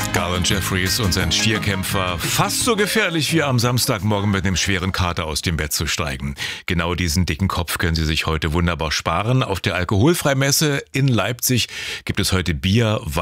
Garland Jeffries und sein Stierkämpfer, fast so gefährlich wie am Samstagmorgen mit einem schweren Kater aus dem Bett zu steigen. Genau diesen dicken Kopf können Sie sich heute wunderbar sparen. Auf der Alkoholfreimesse in Leipzig gibt es heute Bier,